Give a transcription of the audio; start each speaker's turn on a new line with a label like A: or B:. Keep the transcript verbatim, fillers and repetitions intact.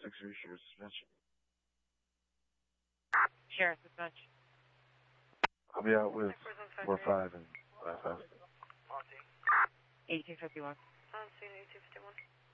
A: six three Sheriff Suspension.
B: Sheriff Suspension.
A: I'll be out with four five and five five.
B: eighteen fifty-one.
C: On scene eighteen fifty-one.